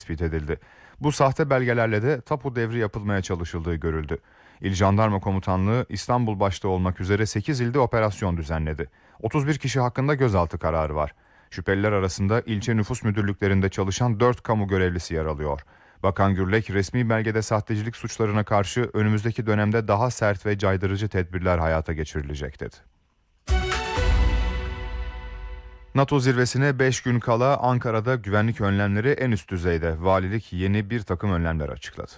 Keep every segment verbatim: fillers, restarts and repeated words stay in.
tespit edildi. Bu sahte belgelerle de tapu devri yapılmaya çalışıldığı görüldü. İl Jandarma Komutanlığı İstanbul başta olmak üzere sekiz ilde operasyon düzenledi. otuz bir kişi hakkında gözaltı kararı var. Şüpheliler arasında ilçe nüfus müdürlüklerinde çalışan dört kamu görevlisi yer alıyor. Bakan Gürlek, resmi belgede sahtecilik suçlarına karşı önümüzdeki dönemde daha sert ve caydırıcı tedbirler hayata geçirilecek dedi. NATO zirvesine beş gün kala Ankara'da güvenlik önlemleri en üst düzeyde. Valilik yeni bir takım önlemler açıkladı.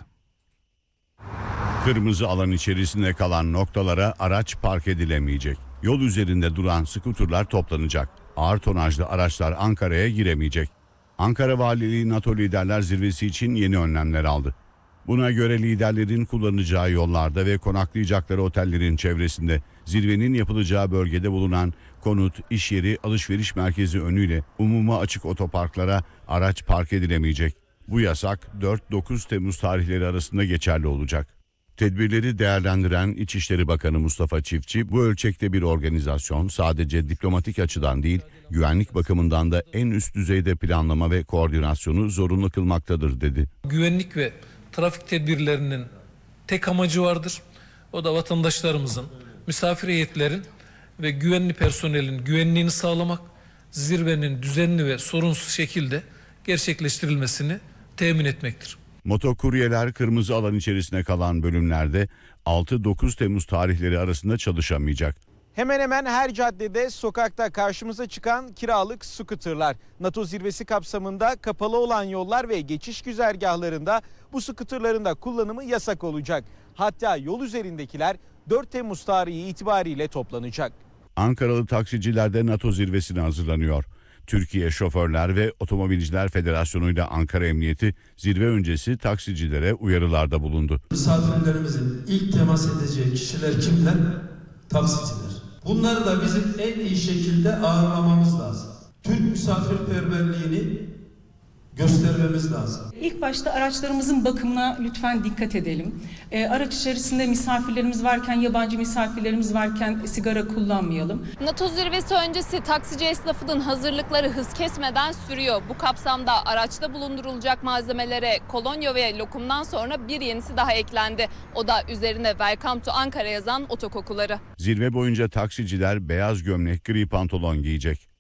Kırmızı alan içerisinde kalan noktalara araç park edilemeyecek. Yol üzerinde duran skuterlar toplanacak. Ağır tonajlı araçlar Ankara'ya giremeyecek. Ankara Valiliği NATO Liderler Zirvesi için yeni önlemler aldı. Buna göre liderlerin kullanacağı yollarda ve konaklayacakları otellerin çevresinde zirvenin yapılacağı bölgede bulunan konut, iş yeri, alışveriş merkezi önüyle umuma açık otoparklara araç park edilemeyecek. Bu yasak dört dokuz Temmuz tarihleri arasında geçerli olacak. Tedbirleri değerlendiren İçişleri Bakanı Mustafa Çiftçi, bu ölçekte bir organizasyon sadece diplomatik açıdan değil, güvenlik bakımından da en üst düzeyde planlama ve koordinasyonu zorunlu kılmaktadır dedi. Güvenlik ve trafik tedbirlerinin tek amacı vardır. O da vatandaşlarımızın, misafir heyetlerin ve güvenli personelin güvenliğini sağlamak, zirvenin düzenli ve sorunsuz şekilde gerçekleştirilmesini temin etmektir. Motokuryeler kırmızı alan içerisine kalan bölümlerde altı dokuz Temmuz tarihleri arasında çalışamayacak. Hemen hemen her caddede, sokakta karşımıza çıkan kiralık skuterlar. NATO zirvesi kapsamında kapalı olan yollar ve geçiş güzergahlarında bu skuterların da kullanımı yasak olacak. Hatta yol üzerindekiler dört Temmuz tarihi itibariyle toplanacak. Ankaralı taksiciler de NATO zirvesine hazırlanıyor. Türkiye Şoförler ve Otomobilciler Federasyonu ile Ankara Emniyeti zirve öncesi taksicilere uyarılarda bulundu. Misafirlerimizin ilk temas edeceği kişiler kimler? Taksiciler. Bunları da bizim en iyi şekilde ağırlamamız lazım. Türk misafirperverliğini göstermemiz lazım. İlk başta araçlarımızın bakımına lütfen dikkat edelim. E, araç içerisinde misafirlerimiz varken, yabancı misafirlerimiz varken sigara kullanmayalım. NATO zirvesi öncesi taksici esnafının hazırlıkları hız kesmeden sürüyor. Bu kapsamda araçta bulundurulacak malzemelere kolonya ve lokumdan sonra bir yenisi daha eklendi. O da üzerine Welcome to Ankara yazan otokokuları. Zirve boyunca taksiciler beyaz gömlek, gri pantolon giyecek.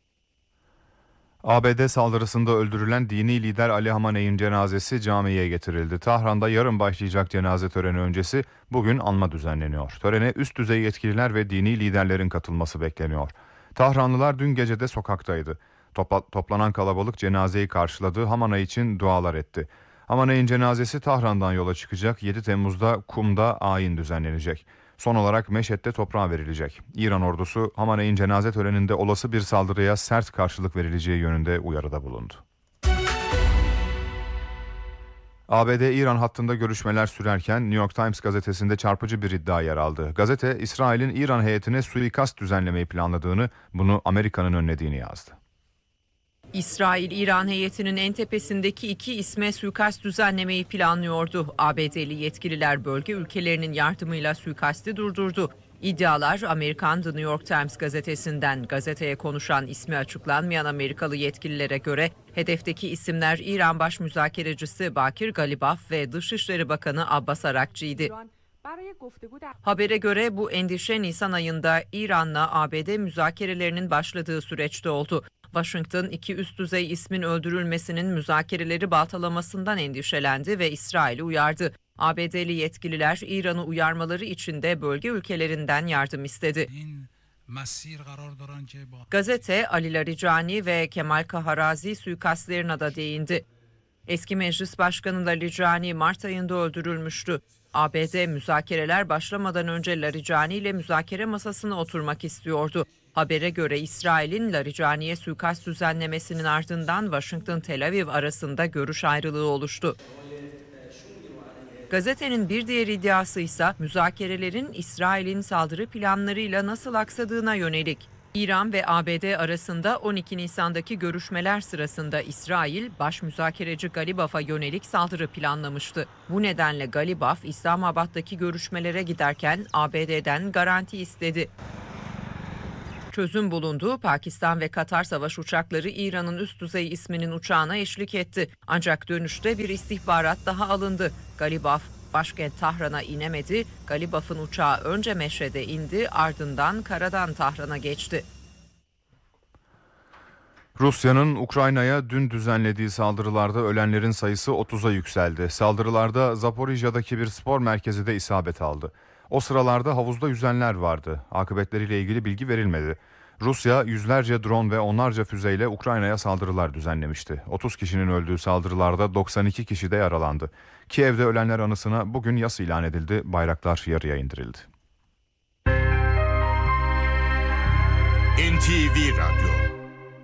A B D saldırısında öldürülen dini lider Ali Hamenei'nin cenazesi camiye getirildi. Tahran'da yarın başlayacak cenaze töreni öncesi bugün anma düzenleniyor. Törene üst düzey yetkililer ve dini liderlerin katılması bekleniyor. Tahranlılar dün gece de sokaktaydı. Topla, toplanan kalabalık cenazeyi karşıladı, Hamenei için dualar etti. Hamenei'nin cenazesi Tahran'dan yola çıkacak, yedi Temmuz'da Kum'da ayin düzenlenecek. Son olarak Meşhed'de toprağa verilecek. İran ordusu Hamenei'nin cenaze töreninde olası bir saldırıya sert karşılık verileceği yönünde uyarıda bulundu. A B D-İran hattında görüşmeler sürerken New York Times gazetesinde çarpıcı bir iddia yer aldı. Gazete, İsrail'in İran heyetine suikast düzenlemeyi planladığını, bunu Amerika'nın önlediğini yazdı. İsrail, İran heyetinin en tepesindeki iki isme suikast düzenlemeyi planlıyordu. A B D'li yetkililer bölge ülkelerinin yardımıyla suikasti durdurdu. İddialar Amerikan The New York Times gazetesinden. Gazeteye konuşan ismi açıklanmayan Amerikalı yetkililere göre hedefteki isimler İran baş müzakerecisi Bakir Galibaf ve Dışişleri Bakanı Abbas Arakçı'ydı. Habere göre bu endişe Nisan ayında İran'la A B D müzakerelerinin başladığı süreçte oldu. Washington iki üst düzey ismin öldürülmesinin müzakereleri baltalamasından endişelendi ve İsrail'i uyardı. A B D'li yetkililer İran'ı uyarmaları için de bölge ülkelerinden yardım istedi. Gazete Ali Larijani ve Kemal Kaharazi suikastlerine de değindi. Eski Meclis Başkanı Larijani Mart ayında öldürülmüştü. A B D müzakereler başlamadan önce Larijani ile müzakere masasına oturmak istiyordu. Habere göre İsrail'in Larijani'ye suikast düzenlemesinin ardından Washington-Tel Aviv arasında görüş ayrılığı oluştu. Gazetenin bir diğer iddiası ise müzakerelerin İsrail'in saldırı planlarıyla nasıl aksadığına yönelik. İran ve A B D arasında on iki Nisan'daki görüşmeler sırasında İsrail, baş müzakereci Galibaf'a yönelik saldırı planlamıştı. Bu nedenle Galibaf, İslamabad'daki görüşmelere giderken A B D'den garanti istedi. Çözüm bulundu. Pakistan ve Katar savaş uçakları İran'ın üst düzey isminin uçağına eşlik etti. Ancak dönüşte bir istihbarat daha alındı. Galibaf başkent Tahran'a inemedi. Galibaf'ın uçağı önce Meşred'e indi, ardından karadan Tahran'a geçti. Rusya'nın Ukrayna'ya dün düzenlediği saldırılarda ölenlerin sayısı otuza yükseldi. Saldırılarda Zaporijya'daki bir spor merkezi de isabet aldı. O sıralarda havuzda yüzenler vardı. Akıbetleriyle ilgili bilgi verilmedi. Rusya yüzlerce drone ve onlarca füzeyle Ukrayna'ya saldırılar düzenlemişti. otuz kişinin öldüğü saldırılarda doksan iki kişi de yaralandı. Kiev'de ölenler anısına bugün yas ilan edildi, bayraklar yarıya indirildi. N T V Radyo.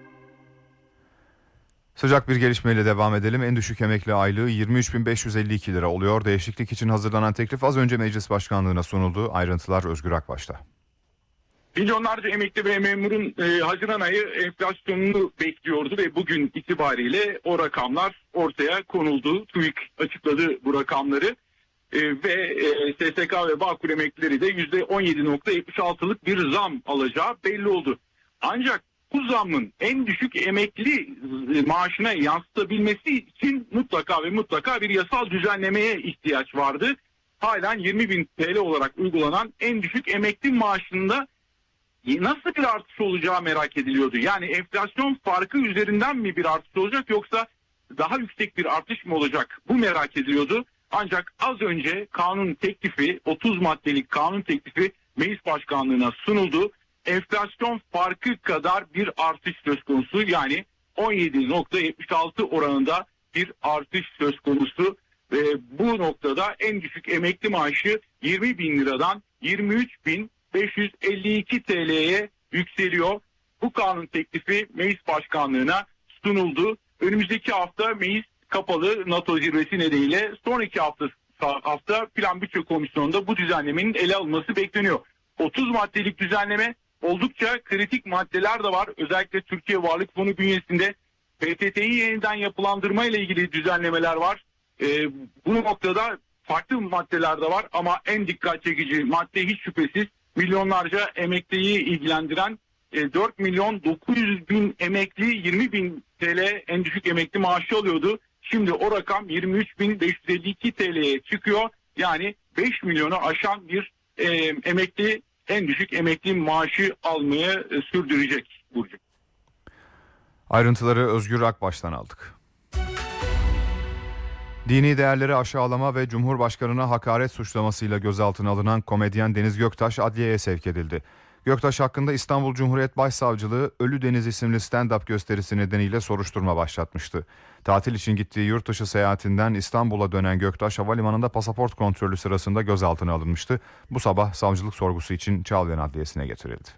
Sıcak bir gelişmeyle devam edelim. En düşük emekli aylığı yirmi üç bin beş yüz elli iki lira oluyor. Değişiklik için hazırlanan teklif az önce Meclis Başkanlığı'na sunuldu. Ayrıntılar Özgür Akbaş'ta. Milyonlarca emekli ve memurun e, Haziran ayı enflasyonunu bekliyordu ve bugün itibariyle o rakamlar ortaya konuldu. TÜİK açıkladı bu rakamları e, ve e, S S K ve Bağkur emeklileri de yüzde on yedi nokta yetmiş altılık bir zam alacağı belli oldu. Ancak bu zammın en düşük emekli maaşına yansıtabilmesi için mutlaka ve mutlaka bir yasal düzenlemeye ihtiyaç vardı. Halen yirmi bin T L olarak uygulanan en düşük emekli maaşında nasıl bir artış olacağı merak ediliyordu. Yani enflasyon farkı üzerinden mi bir artış olacak yoksa daha yüksek bir artış mı olacak? Bu merak ediliyordu. Ancak az önce kanun teklifi, otuz maddelik kanun teklifi Meclis Başkanlığı'na sunuldu. Enflasyon farkı kadar bir artış söz konusu, yani on yedi nokta yetmiş altı oranında bir artış söz konusu ve bu noktada en düşük emekli maaşı yirmi bin liradan yirmi üç bin beş yüz elli iki T L'ye yükseliyor. Bu kanun teklifi Meclis Başkanlığı'na sunuldu. Önümüzdeki hafta meclis kapalı NATO zirvesi nedeniyle sonraki hafta hafta Plan Bütçe Komisyonu'nda bu düzenlemenin ele alınması bekleniyor. otuz maddelik düzenleme, oldukça kritik maddeler de var. Özellikle Türkiye Varlık Fonu bünyesinde P T T'yi yeniden yapılandırma ile ilgili düzenlemeler var. Ee, bu noktada farklı maddeler de var ama en dikkat çekici madde hiç şüphesiz milyonlarca emekliyi ilgilendiren e, dört milyon dokuz yüz bin emekli yirmi bin T L en düşük emekli maaşı alıyordu. Şimdi o rakam yirmi üç bin beş yüz elli iki T L'ye çıkıyor. Yani beş milyonu aşan bir e, emekli en düşük emekli maaşı almaya e, sürdürecek Burcu. Ayrıntıları Özgür Akbaş'tan aldık. Dini değerleri aşağılama ve Cumhurbaşkanı'na hakaret suçlamasıyla gözaltına alınan komedyen Deniz Göktaş adliyeye sevk edildi. Göktaş hakkında İstanbul Cumhuriyet Başsavcılığı Ölü Deniz isimli stand-up gösterisi nedeniyle soruşturma başlatmıştı. Tatil için gittiği yurt dışı seyahatinden İstanbul'a dönen Göktaş havalimanında pasaport kontrolü sırasında gözaltına alınmıştı. Bu sabah savcılık sorgusu için Çağlayan Adliyesi'ne getirildi.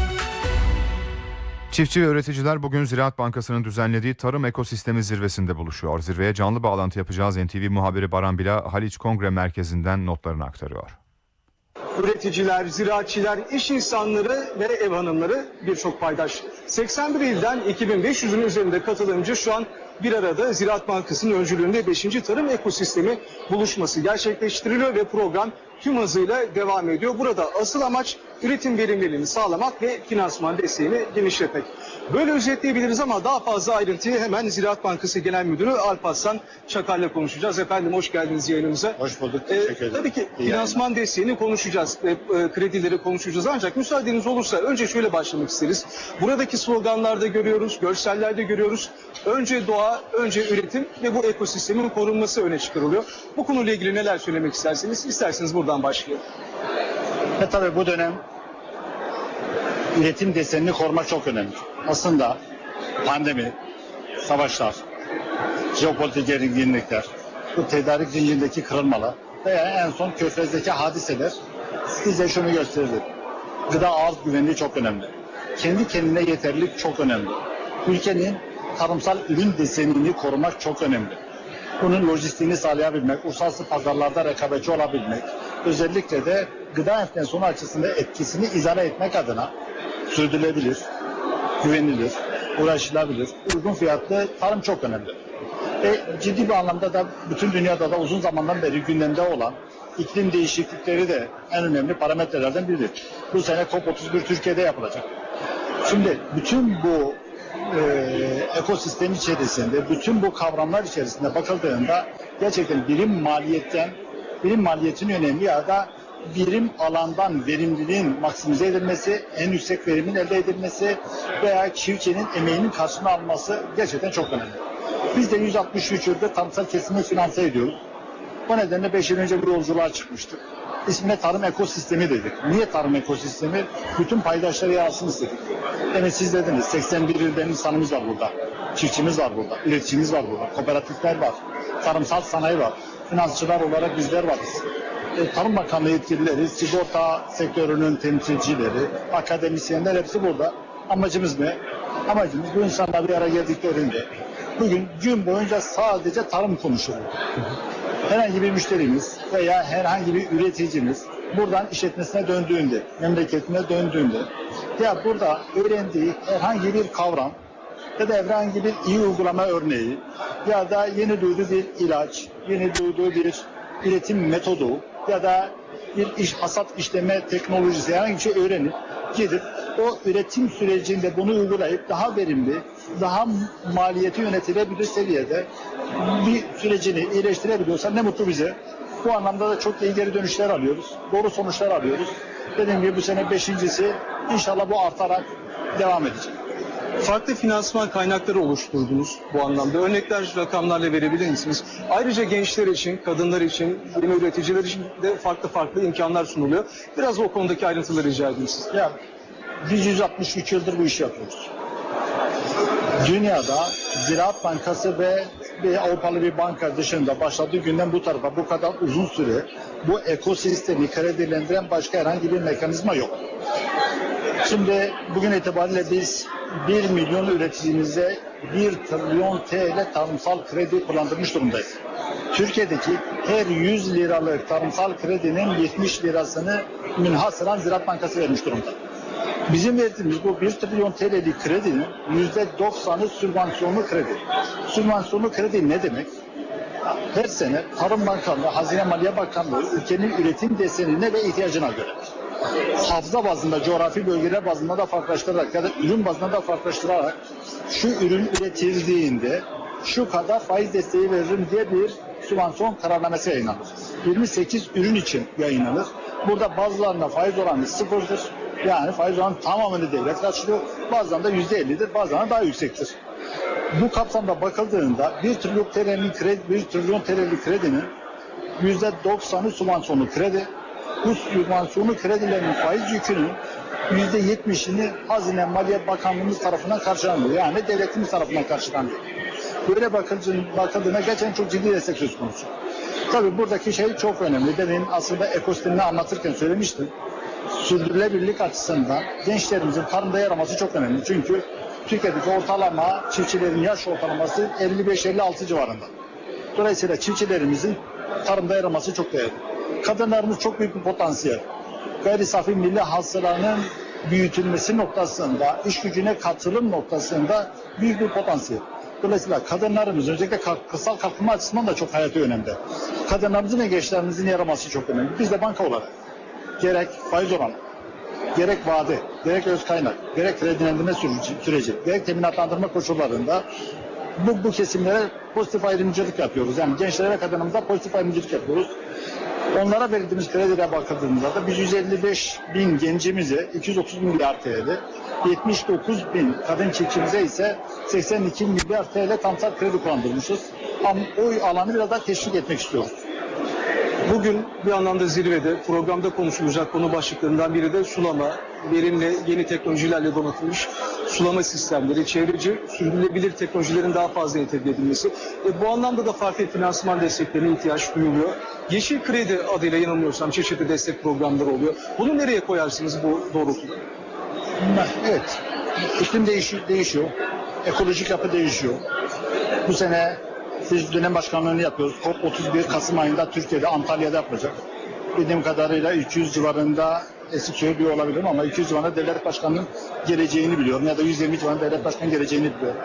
Çiftçi ve üreticiler bugün Ziraat Bankası'nın düzenlediği Tarım Ekosistemi Zirvesi'nde buluşuyor. Zirveye canlı bağlantı yapacağız. N T V muhabiri Baran Bila, Haliç Kongre Merkezi'nden notlarını aktarıyor. Üreticiler, ziraatçiler, iş insanları ve ev hanımları birçok paydaş. seksen bir ilden iki bin beş yüzün üzerinde katılımcı şu an bir arada Ziraat Bankası'nın öncülüğünde beşinci Tarım Ekosistemi buluşması gerçekleştiriliyor ve program tüm hızıyla devam ediyor. Burada asıl amaç üretim verimliliğini sağlamak ve finansman desteğini genişletmek. Böyle özetleyebiliriz ama daha fazla ayrıntıyı hemen Ziraat Bankası Genel Müdürü Alparslan Çakar'la konuşacağız. Efendim hoş geldiniz yayınımıza. Hoş bulduk. Teşekkür ederim. Ee, tabii ki finansman desteğini konuşacağız, e, e, kredileri konuşacağız ancak müsaadeniz olursa önce şöyle başlamak isteriz. Buradaki sloganlarda görüyoruz, görsellerde görüyoruz. Önce doğa, önce üretim ve bu ekosistemin korunması öne çıkarılıyor. Bu konuyla ilgili neler söylemek isterseniz, isterseniz buradan başlayalım. Ve tabii bu dönem üretim desenini korumak çok önemli. Aslında pandemi, savaşlar, jeopolitik gerginlikler, bu tedarik zincirindeki kırılmalar veya en son Körfez'deki hadiseler bize şunu gösterdi. Gıda arz güvenliği çok önemli. Kendi kendine yeterlilik çok önemli. Ülkenin tarımsal ürün desenini korumak çok önemli. Bunun lojistiğini sağlayabilmek, uluslararası pazarlarda rekabetçi olabilmek, özellikle de gıda enflasyonu açısından etkisini izale etmek adına sürdürülebilir, güvenilir, uğraşılabilir, uygun fiyatlı tarım çok önemli. Ve ciddi bir anlamda da bütün dünyada da uzun zamandan beri gündemde olan iklim değişiklikleri de en önemli parametrelerden biridir. Bu sene COP otuz bir Türkiye'de yapılacak. Şimdi bütün bu e, ekosistem içerisinde, bütün bu kavramlar içerisinde bakıldığında gerçekten birim maliyetten, birim maliyetin önemi ya da birim alandan verimliliğin maksimize edilmesi, en yüksek verimin elde edilmesi veya çiftçinin emeğinin karşılığını alması gerçekten çok önemli. Biz de yüz altmış üç yıldır tarımsal kesimi finanse ediyoruz. Bu nedenle beş yıl önce bir yolculuğa çıkmıştık. İsmine tarım ekosistemi dedik. Niye tarım ekosistemi? Bütün paydaşları yarasını istedik. Yani siz dediniz seksen bir ilden insanımız var burada. Çiftçimiz var burada, üreticimiz var burada, kooperatifler var, tarımsal sanayi var, finansçılar olarak bizler varız. E, Tarım Bakanlığı yetkilileri, sigorta sektörünün temsilcileri, akademisyenler hepsi burada. Amacımız ne? Amacımız bu insanlar bir araya geldiklerinde bugün gün boyunca sadece tarım konuşulur. Herhangi bir müşterimiz veya herhangi bir üreticimiz buradan işletmesine döndüğünde, memleketine döndüğünde ya burada öğrendiği herhangi bir kavram ya da herhangi bir iyi uygulama örneği ya da yeni duyduğu bir ilaç, yeni duyduğu bir üretim metodu ya da bir iş hasat işleme teknolojisi herhangi bir şey öğrenip gidip o üretim sürecinde bunu uygulayıp daha verimli, daha maliyeti yönetilebilir seviyede bir sürecini iyileştirebiliyorsa ne mutlu bize. Bu anlamda da çok iyi geri dönüşler alıyoruz. Doğru sonuçlar alıyoruz. Dediğim gibi bu sene beşincisi inşallah bu artarak devam edecek. Farklı finansman kaynakları oluşturdunuz bu anlamda. Örnekler rakamlarla verebilir misiniz? Ayrıca gençler için, kadınlar için, yeni üreticiler için de farklı farklı imkanlar sunuluyor. Biraz o konudaki ayrıntıları rica edeyim siz. Ya, biz yüz altmış üç yıldır bu işi yapıyoruz. Dünyada Ziraat Bankası ve bir Avrupalı bir banka dışında başladığı günden bu tarafa bu kadar uzun süre bu ekosistemi kredilendiren başka herhangi bir mekanizma yok. Şimdi bugün itibariyle biz bir milyon üreticimize bir trilyon T L tarımsal kredi kullandırmış durumdayız. Türkiye'deki her yüz liralık tarımsal kredinin yetmiş lirasını münhasıran Ziraat Bankası vermiş durumda. Bizim verdiğimiz bu bir trilyon T L'lik kredinin yüzde doksanı sübvansiyonlu kredi. Sübvansiyonlu kredi ne demek? Her sene Tarım Bakanlığı, Hazine Maliye Bakanlığı ülkenin üretim desenine ve ihtiyacına göre hafıza bazında, coğrafi bölgeler bazında da farklılaştırarak ya da ürün bazında da farklılaştırarak şu ürün üretildiğinde şu kadar faiz desteği veririm diye bir sübvansiyon kararname'si yayınlanır. yirmi sekiz ürün için yayınlanır. Burada bazılarında faiz oranı sıfırdır. Yani faiz oranı tamamını devlet karşılıyor. Bazılarında yüzde ellidir, bazılarında daha yüksektir. Bu kapsamda bakıldığında bir trilyon T L'nin kredi, bir trilyon T L'lik kredinin yüzde doksanı sübvansiyonlu kredi. Bu sübvansiyonlu kredilerin faiz yükünün yüzde yetmişini Hazine Maliye Bakanlığımız tarafından karşılanıyor. Yani devletimiz tarafından karşılanıyor. Böyle bakıldığında gerçekten çok ciddi destek söz konusu. Tabii buradaki şey çok önemli. Benim aslında ekosistemini anlatırken söylemiştim. Sürdürülebilirlik açısından gençlerimizin tarımda yer alması çok önemli. Çünkü Türkiye'deki ortalama çiftçilerin yaş ortalaması elli beş elli altı civarında. Dolayısıyla çiftçilerimizin tarımda yer alması çok değerli. Kadınlarımız çok büyük bir potansiyel. Gayri safi milli hasılanın büyütülmesi noktasında, iş gücüne katılım noktasında büyük bir potansiyel. Dolayısıyla kadınlarımız özellikle kırsal kalkınma açısından da çok hayati önemli. Kadınlarımızın ve gençlerimizin yer alması çok önemli. Biz de banka olarak gerek faiz oranı, gerek vade, gerek öz kaynak, gerek kredilendirme süreci, süreci, gerek teminatlandırma koşullarında bu, bu kesimlere pozitif ayrımcılık yapıyoruz. Yani gençlere ve kadınlarımıza pozitif ayrımcılık yapıyoruz. Onlara verdiğimiz kredilere bakıldığında da biz yüz elli beş bin gencimize iki yüz otuz milyar T L, yetmiş dokuz bin kadın çiftçimize ise seksen iki milyar T L tarımsal kredi kullandırmışız. Ama o alanı biraz daha teşvik etmek istiyoruz. Bugün bir anlamda zirvede programda konuşulacak konu başlıklarından biri de sulama, verimli yeni teknolojilerle donatılmış sulama sistemleri, çevreci, sürdürülebilir teknolojilerin daha fazla entegre edilmesi. E, bu anlamda da farklı finansman desteklerine ihtiyaç duyuluyor. Yeşil Kredi adıyla yanılmıyorsam çeşitli destek programları oluyor. Bunu nereye koyarsınız bu doğrultuda? Evet, iklim değişiyor, değişiyor, ekolojik yapı değişiyor. Bu sene biz dönem başkanlığını yapıyoruz. COP otuz bir Kasım ayında Türkiye'de, Antalya'da yapılacak. Bildiğim kadarıyla üç yüz civarında eksik söylüyor olabilirim ama iki yüz civarında devlet başkanının geleceğini biliyorum ya da yüz yirmi civarında devlet başkanının geleceğini biliyorum.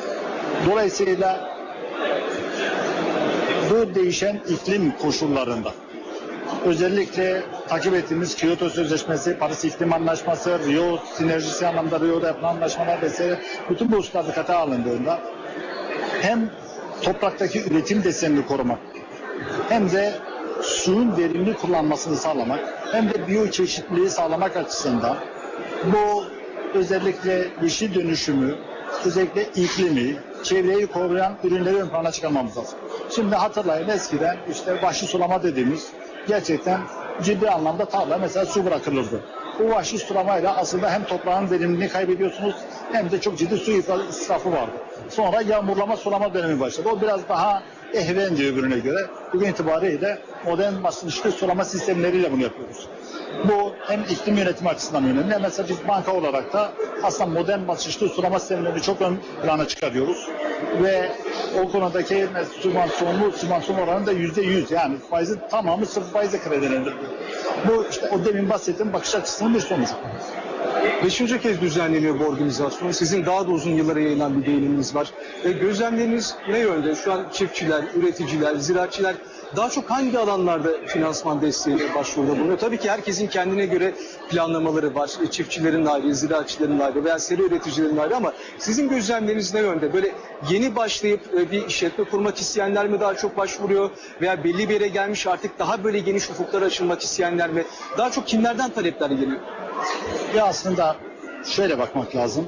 Dolayısıyla bu değişen iklim koşullarında özellikle takip ettiğimiz Kyoto Sözleşmesi, Paris İklim Anlaşması, Rio sinerjisi anlamda Rio'da yapılan anlaşmalar vesaire bütün bu hususlar dikkate alındığında hem topraktaki üretim desenini korumak hem de suyun verimli kullanmasını sağlamak hem de biyoçeşitliliği sağlamak açısından bu özellikle yeşil dönüşümü, özellikle iklimi, çevreyi koruyan ürünleri ön plana çıkarmamız lazım. Şimdi hatırlayın eskiden işte vahşi sulama dediğimiz gerçekten ciddi anlamda tarla mesela su bırakılırdı. Bu vahşi sulamayla aslında hem toprağın verimliliğini kaybediyorsunuz hem de çok ciddi su israfı vardı. Sonra yağmurlama sulama dönemi başladı. O biraz daha ehven diyor öbürüne göre. Bugün itibariyle modern basınçlı sulama sistemleriyle bunu yapıyoruz. Bu hem iklim yönetimi açısından önemli. Mesela biz banka olarak da aslında modern basınçlı sulama sistemlerini çok ön plana çıkarıyoruz. Ve o konudaki sübvansiyonlu sübvansiyon oranı da yüzde yüz, yani faizi tamamı sırf faizle kredilendiriliyor. Bu işte o demin bahsettiğim bakış açısının bir sonucu. Beşinci kez düzenleniyor bu organizasyon. Sizin daha da uzun yıllara yayılan bir deneyiminiz var. E, gözlemleriniz ne yönde? Şu an çiftçiler, üreticiler, ziraatçiler daha çok hangi alanlarda finansman desteğine başvuruda bulunuyor? Tabii ki herkesin kendine göre planlamaları var. E, çiftçilerin ayrı, ziraatçilerin ayrı veya seri üreticilerin ayrı, ama sizin gözlemleriniz ne yönde? Böyle yeni başlayıp e, bir işletme kurmak isteyenler mi daha çok başvuruyor? Veya belli bir yere gelmiş artık daha böyle geniş ufuklara açılmak isteyenler mi? Daha çok kimlerden talepler geliyor? Ya aslında şöyle bakmak lazım.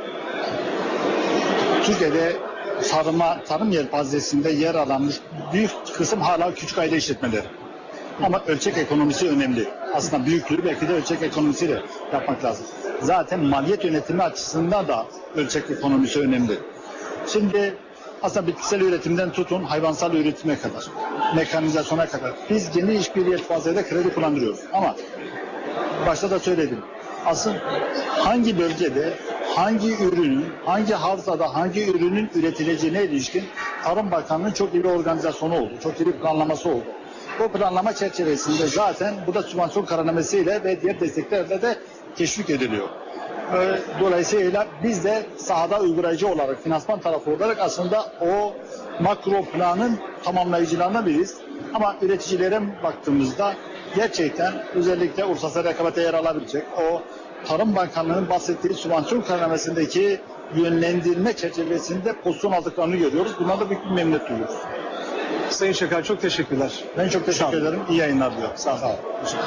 Türkiye'de tarıma, tarım yelpazesinde yer alan büyük kısım hala küçük aile işletmeleri. Ama ölçek ekonomisi önemli. Aslında büyüklüğü belki de ölçek ekonomisiyle yapmak lazım. Zaten maliyet yönetimi açısından da ölçek ekonomisi önemli. Şimdi aslında bitkisel üretimden tutun hayvansal üretime kadar, mekanizasyona kadar biz geniş bir yelpazede kredi kullanıyoruz. Ama başta da söyledim. Asıl hangi bölgede, hangi ürünün, hangi havzada, hangi ürünün üretileceğine ilişkin Tarım Bakanlığı'nın çok iyi bir organizasyonu oldu. Çok iyi bir planlaması oldu. Bu planlama çerçevesinde zaten bu da sübvansiyon kararnamesiyle ve diğer desteklerle de teşvik ediliyor. Dolayısıyla biz de sahada uygulayıcı olarak, finansman tarafı olarak aslında o makro planın tamamlayıcılarına biriz. Ama üreticilere baktığımızda gerçekten özellikle uluslararası rekabete yer alabilecek o Tarım Bakanlığı'nın bahsettiği sübvansiyon kararnamesindeki yönlendirme çerçevesinde pozisyon aldıklarını görüyoruz. Bundan da büyük bir memnuniyet duyuyoruz. Sayın Çakar çok teşekkürler. Ben çok teşekkür ederim. İyi yayınlar diyorum. Sağ olun.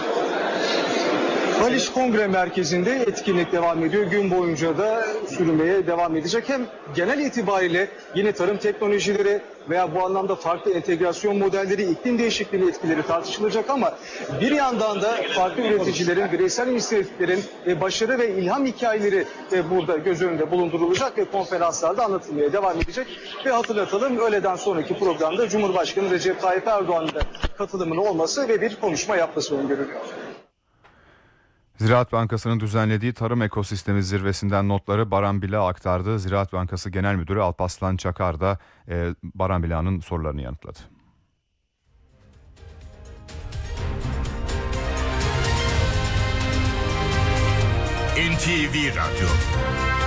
Haliç Kongre Merkezi'nde etkinlik devam ediyor. Gün boyunca da sürmeye devam edecek. Hem genel itibariyle yeni tarım teknolojileri veya bu anlamda farklı entegrasyon modelleri, iklim değişikliği etkileri tartışılacak, ama bir yandan da farklı üreticilerin, bireysel inisiyatiflerin başarı ve ilham hikayeleri burada göz önünde bulundurulacak ve konferanslarda anlatılmaya devam edecek. Ve hatırlatalım, öğleden sonraki programda Cumhurbaşkanı Recep Tayyip Erdoğan'ın da katılımının olması ve bir konuşma yapması öngörülüyor. Ziraat Bankası'nın düzenlediği Tarım Ekosistemi Zirvesi'nden notları Baran Bil'a aktardı. Ziraat Bankası Genel Müdürü Alparslan Çakar da e, Baran Bila'nın sorularını yanıtladı. N T V Radyo